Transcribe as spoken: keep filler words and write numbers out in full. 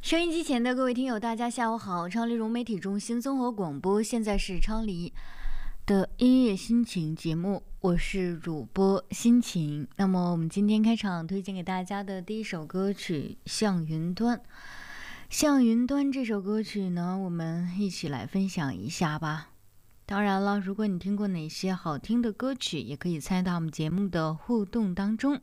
收音机前的各位听友，大家下午好！昌黎融媒体中心综合广播，现在是昌黎的音乐心情节目，我是主播心情。那么我们今天开场推荐给大家的第一首歌曲《向云端》。《向云端》这首歌曲呢，我们一起来分享一下吧。当然了，如果你听过哪些好听的歌曲，也可以参与到我们节目的互动当中。